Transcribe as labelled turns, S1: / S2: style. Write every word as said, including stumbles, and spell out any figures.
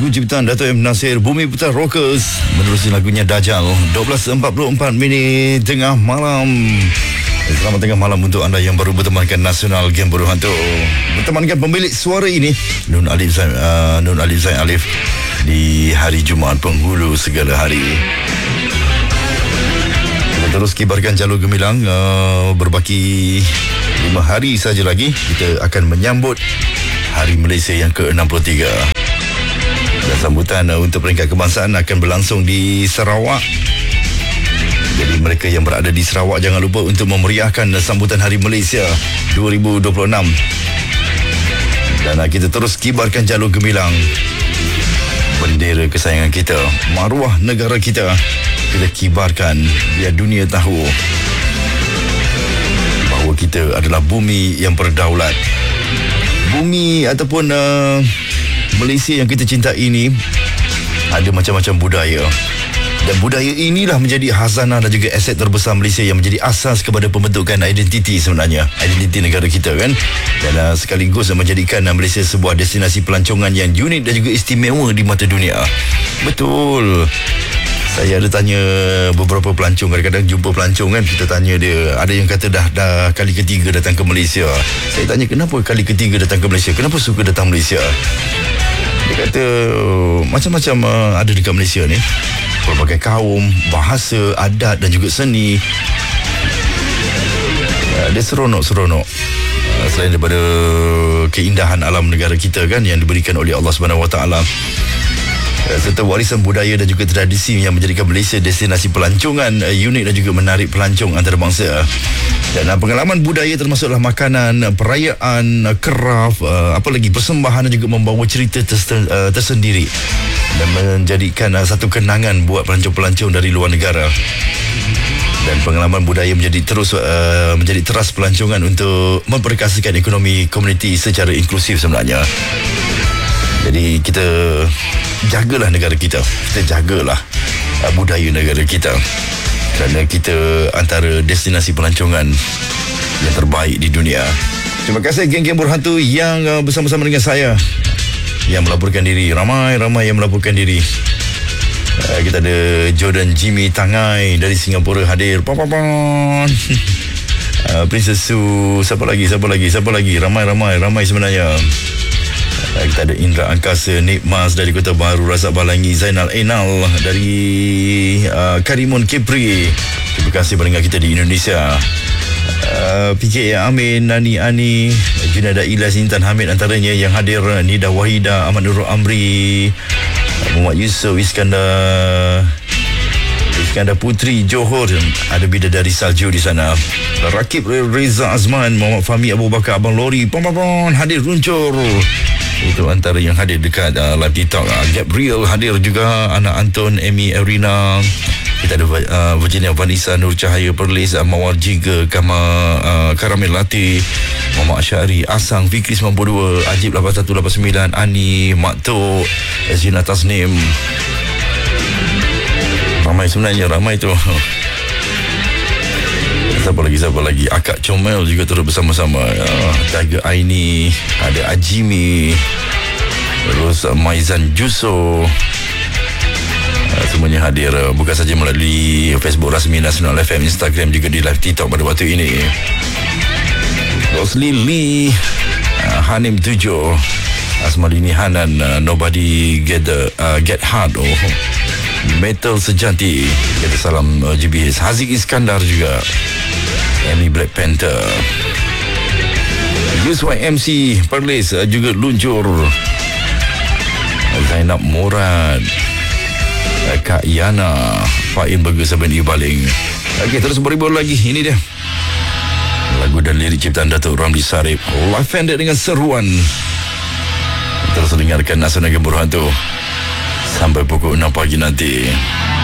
S1: Lagu ciptaan Dato' M. Nasir, Bumi Putra Rockers, menerusi lagunya Dajjal. dua belas empat puluh empat minit tengah malam. Selamat tengah malam untuk anda yang baru bertemankan Nasional Game Bodoh Hantu. Bertemankan pemilik suara ini, Nun Alif Zain, uh, Nun Alif Zain Alif, di hari Jumaat penghulu segala hari. Kita terus kibarkan jalur gemilang. uh, Berbaki lima hari saja lagi, kita akan menyambut Hari Malaysia yang ke enam puluh tiga. Dan sambutan uh, untuk peringkat kebangsaan akan berlangsung di Sarawak. Jadi mereka yang berada di Sarawak, jangan lupa untuk memeriahkan sambutan Hari Malaysia dua ribu dua puluh enam. Dan uh, kita terus kibarkan jalur gemilang. Bendera kesayangan kita, maruah negara kita, kita kibarkan biar dunia tahu bahawa kita adalah bumi yang berdaulat. Bumi ataupun uh, Malaysia yang kita cintai ini ada macam-macam budaya. Dan budaya inilah menjadi khazanah dan juga aset terbesar Malaysia yang menjadi asas kepada pembentukan identiti sebenarnya. Identiti negara kita kan. Dan uh, sekaligus menjadikan uh, Malaysia sebuah destinasi pelancongan yang unik dan juga istimewa di mata dunia. Betul. Saya ada tanya beberapa pelancong, kadang-kadang jumpa pelancong kan, kita tanya dia, ada yang kata dah dah kali ketiga datang ke Malaysia. Saya tanya kenapa kali ketiga datang ke Malaysia, kenapa suka datang Malaysia? Dia kata macam-macam uh, ada dekat Malaysia ni, pelbagai kaum, bahasa, adat dan juga seni. uh, Dia seronok-seronok. uh, Selain daripada keindahan alam negara kita kan, yang diberikan oleh Allah Subhanahu Wa Taala, serta warisan budaya dan juga tradisi yang menjadikan Malaysia destinasi pelancongan uh, unik dan juga menarik pelancong antarabangsa. Dan uh, pengalaman budaya termasuklah makanan, perayaan, uh, kraft, uh, apa lagi, persembahan dan juga membawa cerita terse- uh, tersendiri dan menjadikan uh, satu kenangan buat pelancong-pelancong dari luar negara. Dan pengalaman budaya menjadi terus uh, menjadi teras pelancongan untuk memperkasakan ekonomi komuniti secara inklusif sebenarnya. Jadi kita jagalah negara kita, kita jagalah uh, budaya negara kita, kerana kita antara destinasi pelancongan yang terbaik di dunia. Terima kasih geng-geng berhantu yang uh, bersama-sama dengan saya, yang melaporkan diri, ramai-ramai yang melaporkan diri. Uh, kita ada Jordan Jimmy Tangai dari Singapura hadir. Pam-pam-pam. uh, Princess Su, siapa lagi, siapa lagi, siapa lagi, ramai-ramai, ramai sebenarnya. Kita ada Indra Angkasa, Nik Mas dari Kota Baru, Razak Balangi, Zainal Enal dari uh, Karimun Kepri. Terima kasih pendengar kita di Indonesia. uh, P K A Amin, Nani Ani, Junada Ilyas, Intan Hamid antaranya yang hadir. Nida Wahida, Ahmad Nurul Amri, Muhammad Yusof, Iskandar Iskandar Putri Johor, ada Bidadari Salju di sana. Rakib Reza Azman, Muhammad Fahmi Abu Bakar, Abang Lori, pom-pom-pom, hadir runcur. Itu antara yang hadir dekat uh, live TikTok. uh, Gabriel hadir juga, anak Anton, Amy, Erina. Kita ada uh, Virginia Vanessa, Nur Cahaya Perlis, uh, Mawar Jiga, Kama, uh, Karamil Latih, Muhammad Asyari, Asang, Fikri sembilan puluh dua, Ajib lapan satu lapan sembilan, Ani, Mak Tok, Zina Tasnim. Ramai sebenarnya, ramai tu. Siapa lagi, siapa lagi? Akak Comel juga turut bersama-sama. uh, Tiger Aini, ada Ajimi, terus uh, Maizan Juso. uh, Semuanya hadir, uh, bukan saja melalui Facebook rasmi Nasional F M, Instagram, juga di live TikTok pada waktu ini. Rosli Lee, uh, Hanim Tujuh, Asmalini Hanan, uh, Nobody Get the, uh, Get Hard, oh, Metal Sejati, kita salam uh, G B S. Haziq Iskandar juga, Amy Black Panther, Yus Y M C Perlis uh, juga luncur. Zainab Murad, uh, Kak Yana, Faim Burger Saban Ibaling. Okey, terus beribur lagi. Ini dia lagu dan lirik ciptaan Datuk Ramli Sarip, live banded dengan seruan. Terus dengarkan Nasional Game Bodoh Hantu sampai pukul enam pagi nanti.